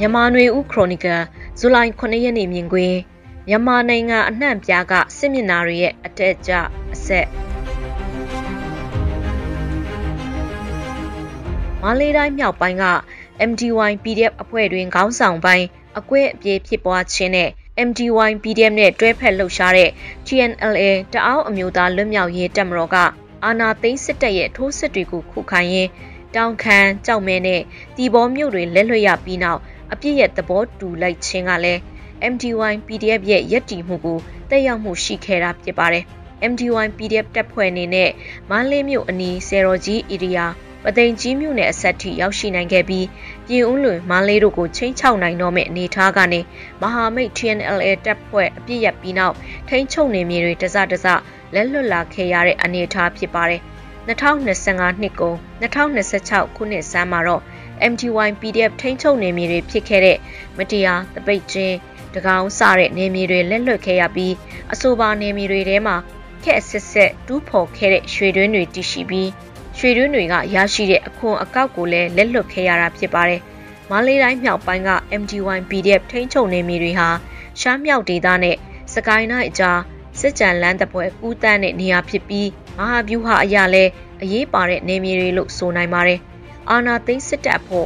မြန်မာနွေဦးခရိုနီကယ်ဇူလိုင်9ရက်နေ့မြင်ကွင်းမြန်မာနိုင်ငံအနှံ့ပြားကစစ်မျက်နှာတွေရဲ့အတက်အကျအဆက်မန္တလေးတိုင်းမြောက်ပိုင်းက MDY PDF အဖွဲ့တွင်ခေါင်းဆောင်ပိုင်းအကွဲအပြေးဖြစ်ပွားခြင်းနဲ့ MDY PDF နဲ့တွဲဖက်လှုပ်ရှားတဲ့ TNLA တအောင်းအမျိုးသားလွတ်မြောက်ရေးတပ်မတော်ကအာဏာသိမ်းစစ်တပ်ရဲ့ထိုးစစ်တွေကိုခုခံရင်းတောင်ခမ်းကြောက်မဲနဲ့တီဘောမြို့တွေလက်လွတ်ရပြီးနောက်အပြစ်ရဲ့သဘောတူလိုက်ခြင်းကလည်း MDY PDF ရဲ့ရည်တည်မှုကိုတက်ရောက်မှုရှိခဲ့တာဖြစ်ပါတယ်။ MDY PDF တပ်ဖွဲ့အနေနဲ့မန္တလေးမြို့အနီးဆယ်တော်ကြီးဧရိယာပသိမ်ကြီးမြို့နယ်အဆက်ထိရောက်ရှိနိုင်ခဲ့ပြီးပြည်ဦးလွင်မန္တလေးတို့ကိုချိန်ချောက်နိုင်တော့မဲ့အနေအထားကနေမဟာမိတ် TNLA တပ်ဖွဲ့အပြစ်ရပြီးနောက်ထိန်းချုပ်နေမြေတွေတစလက်လွတ်လာခဲ့ရတဲ့အနေအထားဖြစ်ပါတယ်။2025နှစ်ကုန်2026ခုနှစ်ဆန်းမှာတော့ MDY PDF ထိန်းချုပ်နေမြေတွေဖြစ်ခဲ့တဲ့မတရားတပိတ်ချင်းတကောင်စတဲ့နေမြေတွေလက်လွတ်ခဲ့ရပြီးအဆိုပါနေမြေတွေထဲမှာခက်ဆစ်ဆက်တူးဖော်ခဲ့တဲ့ရွှေတွင်းတွေတည်ရှိပြီးရွှေတွင်းတွေကရရှိတဲ့အခွန်အကောက်ကိုလည်းလက်လွတ်ခဲ့ရတာဖြစ်ပါတယ်။မန္တလေးတိုင်းမြောက်ပိုင်းက MDY PDF ထိန်းချုပ်နေမြေတွေဟာရှမ်းမြောက်ဒေသနဲ့စကိုင်းတိုင်းအကြားစစ်ကြံလန်းတပွဲကူးတန်းတဲ့နေရာဖြစ်ပြီးမဟာဗျူဟာအရာလဲအရေးပါတဲ့နေမြေတွေလို့ဆိုနိုင်ပါတယ်။အာနာသိန်းစစ်တပ်ဖို့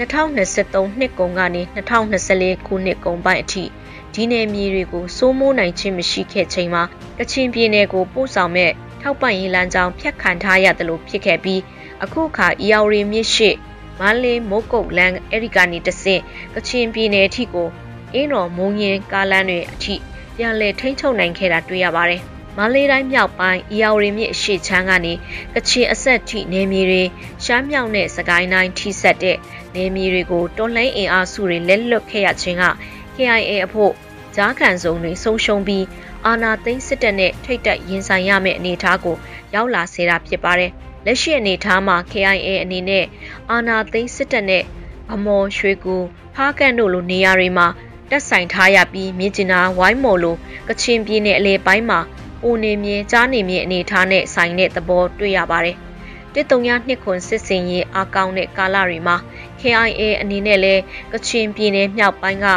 2023နှစ်ကုန်ကနေ2024ခုနှစ်ကုန်ပိုင်းအထိဒီနယ်မြေတွေကိုစိုးမိုးနိုင်ခြင်းမရှိခဲ့ချိန်မှာကချင်ပြည်နယ်ကိုပို့ဆောင်မဲ့ထောက်ပံ့ရေးလမ်းကြောင်းဖြတ်ခံထားရတယ်လို့ဖြစ်ခဲ့ပြီးအခုအခါအီယော်ရီမြစ်ရှိမန္တလေးမိုးကုတ်လမ်းအဲဒီကနေတဆင့်ကချင်ပြည်နယ်အထိကိုအင်းတော်မုံရင်ကားလမ်းတွေအထိပြန်လည်ထိန်းချုပ်နိုင်ခဲ့တာတွေ့ရပါတယ်။မန္တလေးတိုင်းမြောက်ပိုင်းအီယော်ရီမြစ်အရှေ့ချမ်းကနေကချင်အဆက်ထိနယ်မြေတွေရှမ်းမြောက်နဲ့စကိုင်းတိုင်းထိဆက်တဲ့နယ်မြေတွေကိုတွန်းလှန်အင်အားစုတွေလက်လွတ်ခဲ့ရခြင်းက KIA အဖို့ဂျားကန်စုံတွေဆုံးရှုံးပြီးအာဏာသိမ်းစစ်တပ်နဲ့ထိတ်တက်ရင်ဆိုင်ရမယ့်အနေအထားကိုရောက်လာစေတာဖြစ်ပါတယ်။လက်ရှိအနေအထားမှာ KIA အနေနဲ့အာဏာသိမ်းစစ်တပ်နဲ့ဗမော်ရွှေကူဖားကန်တို့လိုနေရာတွေမှာတက်ဆိုင်ထားရပြီးမြစ်ကျနာဝိုင်းမော်လိုကချင်ပြည်နယ်အလဲပိုင်းမှာအိုနေမြေကြားနေမြေအနေအထားနဲ့ဆိုင်တဲ့သဘောတွေ့ရပါတယ်။132ခွန်စစ်စင်ရေးအကောင့်တဲ့ကာလတွေမှာ KIA အနေနဲ့လဲကချင်ပြည်နယ်မြောက်ပိုင်းက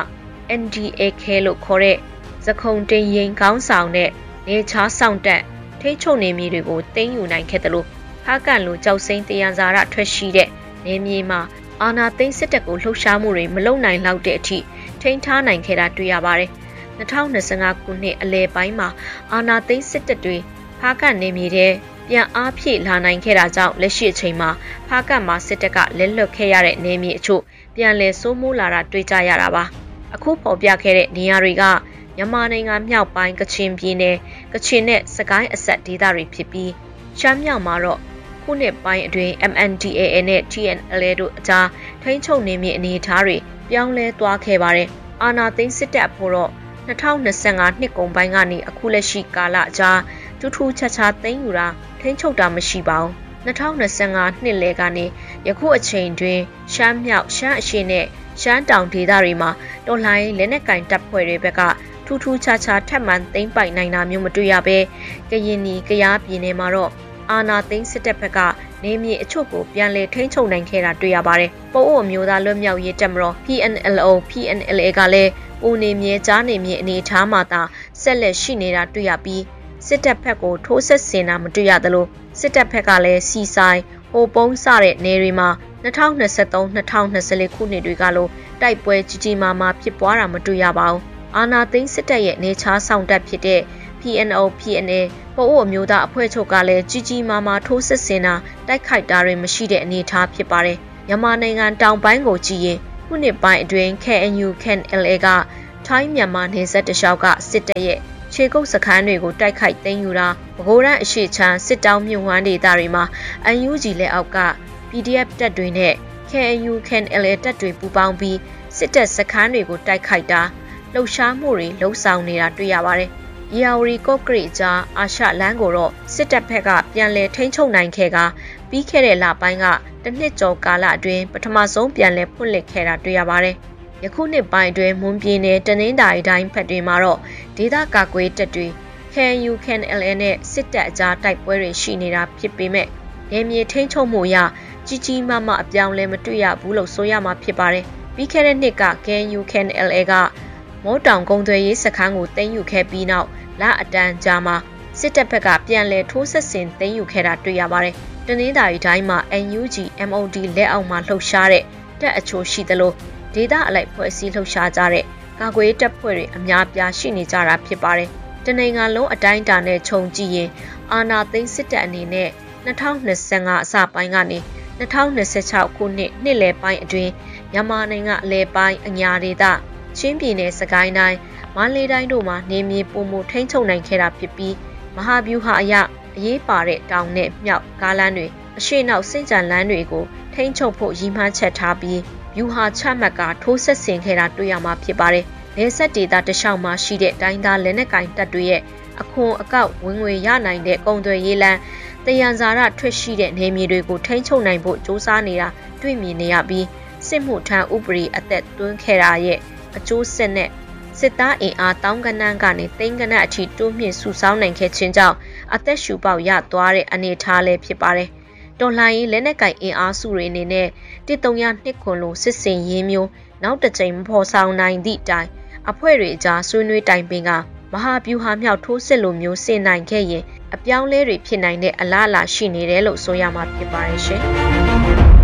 NDAK လို့ခေါ်တဲ့သခုံတင်ရင်ခေါင်းဆောင်တဲ့နေချားဆောင်တက်ထိတ်ချုပ်နေမြေတွေကိုတင်းယူနိုင်ခဲ့တယ်လို့ဖားကန်လိုကြောက်စိမ့်တရားစာရထွက်ရှိတဲ့နေမြေမှာအာနာသိန်းစစ်တပ်ကိုလှုပ်ရှားမှုတွေမလုပ်နိုင်လောက်တဲ့အထိထိန်းထားနိုင်ခဲ့တာတွေ့ရပါတယ်။2025ခုနှစ်အလယ်ပိုင်းမှာအာနာသိန်းစစ်တပ်တွေဖားကန်နေမြေတဲ့ပြန်အားဖြည့်လာနိုင်ခဲ့တာကြောင့်လက်ရှိအချိန်မှာဖားကန်မှာစစ်တပ်ကလက်လွတ်ခဲ့ရတဲ့နေမြေအချို့ပြန်လည်စိုးမိုးလာတာတွေ့ကြရတာပါ။အခုပေါ်ပြခဲ့တဲ့နေရာတွေကမြန်မာနိုင်ငံမြောက်ပိုင်းကချင်ပြည်နယ်ကချင်နဲ့စကိုင်းအဆက်ဒေသတွေဖြစ်ပြီးရှမ်းမြောက်မှာတော့ခုနှစ်ပိုင်းအတွင်း MNDAA နဲ့ TNLA တို့အကြားထိန်းချုပ်နေမြေအနေအထားတွေပြောင်းလဲသွားခဲ့ပါတယ်။အာနာသိန်းစစ်တပ်ဖို့တော့2025နှစ်ကုန်ပိုင်းကနေအခုလက်ရှိကာလအကြားထူးထူးခြားခြားသိမ်းယူတာထိန်းချုပ်တာမရှိပါဘူး။2025နှစ်လယ်ကနေယခုအချိန်တွင်ရှမ်းမြောက်ရှမ်းအရှေ့နဲ့ရှမ်းတောင်ဒေသတွေမှာတော်လှန်ရေးလက်နက်ကင်တပ်ဖွဲ့တွေဘက်ကထူးထူးခြားခြားထပ်မံသိမ်းပိုက်နိုင်တာမျိုးမတွေ့ရဘဲကရင်နီကယားပြည်နယ်မှာတော့အာနာသိန်းစစ်တပ်ဘက်ကနေမြေအချို့ကိုပြန်လည်ထိန်းချုပ်နိုင်ခဲ့တာတွေ့ရပါတယ်။ပအိုးအမျိုးသားလွတ်မြောက်ရေးတပ်မတော် PNLA ကလည်းပိုနေမြေကြားနေမြေအနေအထားမှာသာဆက်လက်ရှိနေတာတွေ့ရပြီးစစ်တပ်ဘက်ကိုထိုးဆက်ဆင်တာမတွေ့ရသလိုစစ်တပ်ဘက်ကလည်းစီဆိုင်ဟိုပုံးစတဲ့နေတွေမှာ2023-2024ခုနှစ်တွေကလိုတိုက်ပွဲကြီးကြီးမားမားဖြစ်ပွားတာမတွေ့ရပါဘူး။အာနာသိန်းစစ်တပ်ရဲ့နေချားဆောင်တပ်ဖြစ်တဲ့ PNO/PNA ပအိုးအမျိုးသားအဖွဲ့ချုပ်ကလည်းကြီးကြီးမားမားထိုးစစ်ဆင်တာတိုက်ခိုက်တာတွေမရှိတဲ့အနေအထားဖြစ်ပါတယ်။မြန်မာနိုင်ငံတောင်ပိုင်းကိုကြည့်ရင်ခုနှစ်ပိုင်းအတွင်း KNU/KNLA ကထိုင်းမြန်မာနယ်စပ်တလျှောက်ကစစ်တပ်ရဲ့ခြေကုပ်စခန်းတွေကိုတိုက်ခိုက်သိမ်းယူတာပဲခူးတန်းအရှေ့ချမ်းစစ်တောင်းမြုံဝမ်းဒေသတွေမှာ UNG လက်အောက်က PDF တပ်တွေနဲ့ KNU/KNLA တပ်တွေပူးပေါင်းပြီးစစ်တပ်စခန်းတွေကိုတိုက်ခိုက်တာလှုပ်ရှားမှုတွေလှုပ်ဆောင်နေတာတွေ့ရပါတယ်။ရီယာဝရီကော့ကရိတ်ကြားအာရှလမ်းကိုတော့စစ်တပ်ဘက်ကပြန်လည်ထိန်းချုပ်နိုင်ခဲ့ကပြီးခဲ့တဲ့လပိုင်းကတစ်နှစ်ကျော်ကာလအတွင်းပထမဆုံးပြန်လည်ဖွင့်လှစ်ခဲ့တာတွေ့ရပါတယ်။ယခုနှစ်ပိုင်းအတွင်းမွန်ပြည်နယ်တနင်္သာရီတိုင်းဘက်တွေမှာတော့ဒေသကာကွယ်တပ်တွေ KNU/KNLA နဲ့စစ်တပ်အကြားတိုက်ပွဲတွေရှိနေတာဖြစ်ပေမဲ့နယ်မြေထိန်းချုပ်မှုအရကြီးကြီးမားမားအပြောင်းလဲမတွေ့ရဘူးလို့ဆိုရမှာဖြစ်ပါတယ်။ပြီးခဲ့တဲ့နှစ်က KNU KNLA ကမောတောင်ကုန်းသွယ်ရေးစခန်းကိုသိမ်းယူခဲ့ပြီးနောက်လအတန်းကြာမှာစစ်တပ်ဘက်ကပြန်လည်ထိုးစစ်ဆင်သိမ်းယူခဲ့တာတွေ့ရပါတယ်။တနင်္သာရီတိုင်းမှာ NUG MOD လက်အောက်မှာလှုပ်ရှားတဲ့တပ်အချို့ရှိသလိုဒေသအလိုက်ဖွဲ့စည်းလှုပ်ရှားကြတဲ့ကာကွယ်တပ်ဖွဲ့တွေအများပြားရှိနေကြတာဖြစ်ပါတယ်။တနိုင်ငံလုံးအတိုင်းအတာနဲ့ခြုံကြည့်ရင်အာဏာသိမ်းစစ်တပ်အနေနဲ့2025အစပိုင်းကနေ2026ခုနှစ်လယ်ပိုင်းအတွင်းမြန်မာနိုင်ငံအလယ်ပိုင်းအညာဒေသချင်းပြည်နယ်စကိုင်းတိုင်းမန္တလေးတိုင်းတို့မှာနေမြေပုံမှုထိန်းချုပ်နိုင်ခဲ့တာဖြစ်ပြီးမဟာဗျူဟာအရေးပါတဲ့တောင်နဲ့မြောက်ကားလမ်းတွေအရှိနောက်စင်ကြံလမ်းတွေကိုထိန်းချုပ်ဖို့ရည်မှန်းချက်ထားပြီးဗျူဟာချမှတ်ကထိုးဆက်ဆင်ခဲ့တာတွေ့ရမှာဖြစ်ပါတယ်။နယ်စပ်ဒေသတလျှောက်မှာရှိတဲ့တိုင်းသားလက်နက်ကင်တပ်တွေရဲ့အခွန်အကောက်ဝင်ငွေရနိုင်တဲ့ကုန်သွယ်ရေးလမ်းတယံဇာရထွက်ရှိတဲ့နေမြေတွေကိုထိန်းချုပ်နိုင်ဖို့စ조사နေတာတွေ့မြင်နေရပြီးစစ်မှုထမ်းဥပဒေအသက်သွင်းခဲ့တာရဲ့အကျိုးဆက်နဲ့စစ်သားအင်အားတောင်းကနန်းကနေသိန်းကနန်းအထိတိုးမြင့်စုဆောင်းနိုင်ခဲ့ခြင်းကြောင့်အသက်ရှူပေါက်ရသွားတဲ့အနေအထားလည်းဖြစ်ပါတယ်။တော်လှန်ရေးလက်နက်ကင်အင်အားစုတွေအနေနဲ့132ခွန်လိုစစ်စင်ရေးမျိုးနောက်တစ်ကြိမ်မဖော်ဆောင်နိုင်သည့်တိုင်အဖွဲ့တွေအကြားဆွေးနွေးတိုင်ပင်ကမဟာဗျူဟာမြောက်ထိုးစစ်လိုမျိုးဆင်နိုင်ခဲ့ရင်အပြောင်းလဲတွေဖြစ်နိုင်တဲ့အလားအလာရှိနေတယ်လို့ဆိုရမှာဖြစ်ပါတယ်ရှင်။